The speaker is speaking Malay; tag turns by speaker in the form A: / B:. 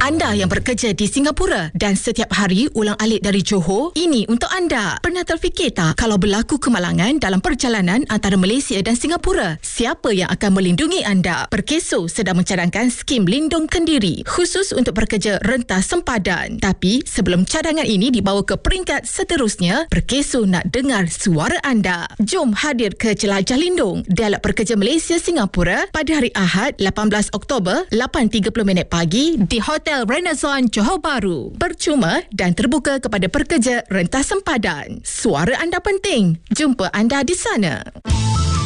A: Anda yang bekerja di Singapura dan setiap hari ulang-alik dari Johor, ini untuk anda. Pernah terfikir tak kalau berlaku kemalangan dalam perjalanan antara Malaysia dan Singapura? Siapa yang akan melindungi anda? Perkeso sedang mencadangkan skim lindung kendiri khusus untuk pekerja rentas sempadan. Tapi sebelum cadangan ini dibawa ke peringkat seterusnya, Perkeso nak dengar suara anda. Jom hadir ke Jelajah Lindung Dialog Pekerja Malaysia Singapura pada hari Ahad 18 Oktober 8.30 pagi di Hotel Renaissance Johor Bahru. Percuma dan terbuka kepada pekerja rentas sempadan. Suara anda penting. Jumpa anda di sana.